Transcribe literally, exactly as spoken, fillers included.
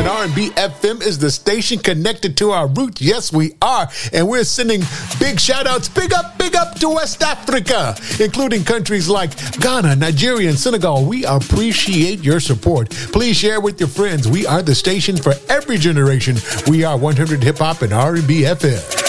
and R and B F M is the station connected to our roots. Yes, we are. And we're sending big shout outs, big up, big up to West Africa, including countries like Ghana, Nigeria, and Senegal. We appreciate your support. Please share with your friends. We are the station for every generation. We are one hundred Hip Hop and R and B F M.